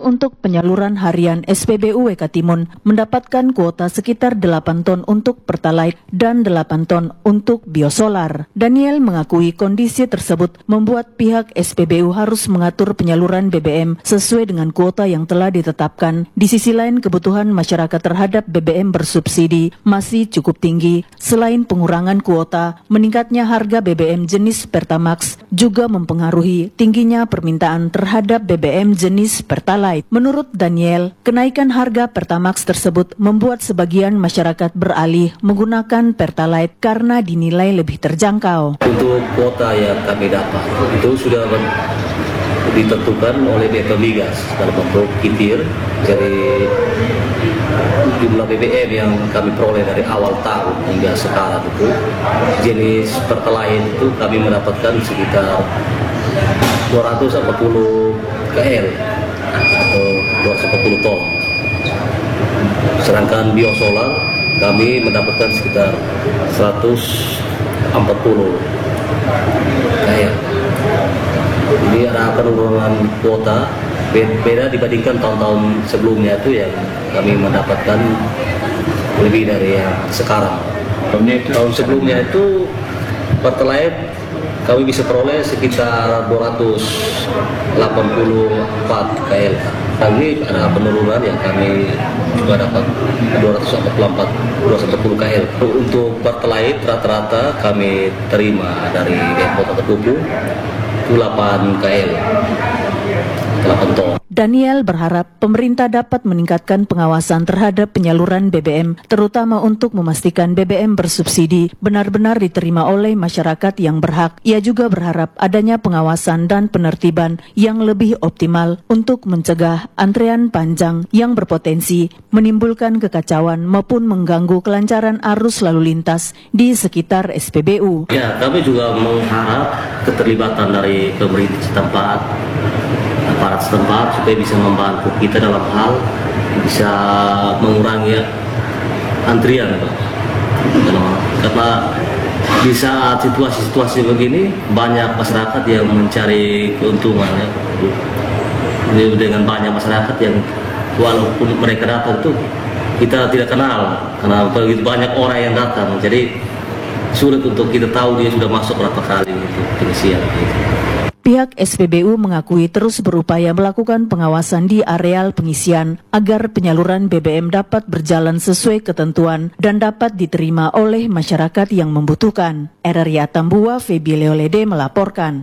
untuk penyaluran harian SPBU Ekatimun mendapatkan kuota sekitar 8 ton untuk Pertalite dan 8 ton untuk biosolar. Daniel mengakui kondisi tersebut membuat pihak SPBU harus mengatur penyaluran BBM sesuai dengan kuota yang telah ditetapkan. Di sisi lain, kebutuhan masyarakat terhadap BBM bersubsidi masih cukup tinggi. Selain pengurangan kuota, meningkatnya harga BBM jenis Pertamax juga mempengaruhi tingginya permintaan terhadap BBM jenis Pertalite. Menurut Daniel, kenaikan harga Pertamax tersebut membuat sebagian masyarakat beralih menggunakan Pertalite karena dinilai lebih terjangkau. Untuk kuota yang kami dapat itu sudah ditentukan oleh pihak migas dalam bentuk kitir. Jadi jumlah BBM yang kami peroleh dari awal tahun hingga sekarang itu jenis Pertalite itu kami mendapatkan sekitar 240 KL atau 240 ton. Sedangkan biosolar kami mendapatkan sekitar 140 KL. Ini ada penurunan kuota beda dibandingkan tahun-tahun sebelumnya itu yang kami mendapatkan lebih dari yang sekarang. Tahun sebelumnya itu Pertalite kami bisa peroleh sekitar 284 KL. Kali ada penurunan yang kami juga dapat 240 KL. Untuk Pertalite rata-rata kami terima dari depot atau pupuk itu 8 KL, 8 ton. Daniel berharap pemerintah dapat meningkatkan pengawasan terhadap penyaluran BBM, terutama untuk memastikan BBM bersubsidi benar-benar diterima oleh masyarakat yang berhak. Ia juga berharap adanya pengawasan dan penertiban yang lebih optimal untuk mencegah antrean panjang yang berpotensi menimbulkan kekacauan maupun mengganggu kelancaran arus lalu lintas di sekitar SPBU. Ya, kami juga mengharap keterlibatan dari pemerintah setempat, aparat setempat supaya bisa membantu kita dalam hal bisa mengurangi antrian, Pak. Karena di saat situasi-situasi begini banyak masyarakat yang mencari keuntungan ya. Dengan banyak masyarakat yang walaupun mereka datang itu kita tidak kenal karena begitu banyak orang yang datang, jadi sulit untuk kita tahu dia sudah masuk berapa kali itu pengisian gitu. Pihak SPBU mengakui terus berupaya melakukan pengawasan di areal pengisian agar penyaluran BBM dapat berjalan sesuai ketentuan dan dapat diterima oleh masyarakat yang membutuhkan. RRI Atambua, Febi Leolede melaporkan.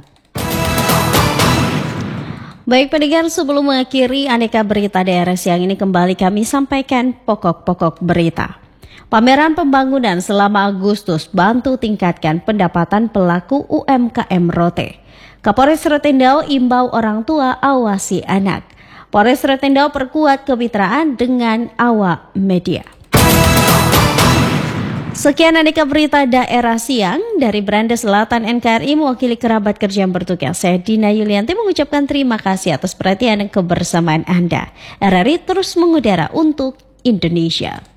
Baik pendengar, sebelum mengakhiri aneka berita daerah siang ini kembali kami sampaikan pokok-pokok berita. Pameran pembangunan selama Agustus bantu tingkatkan pendapatan pelaku UMKM Rote. Kapolres Rotendao imbau orang tua awasi anak. Polres Rotendao perkuat kemitraan dengan awak media. Sekian aneka berita daerah siang dari Beranda Selatan NKRI mewakili kerabat kerja yang bertugas. Saya Dina Yulianti mengucapkan terima kasih atas perhatian dan kebersamaan Anda. RRI terus mengudara untuk Indonesia.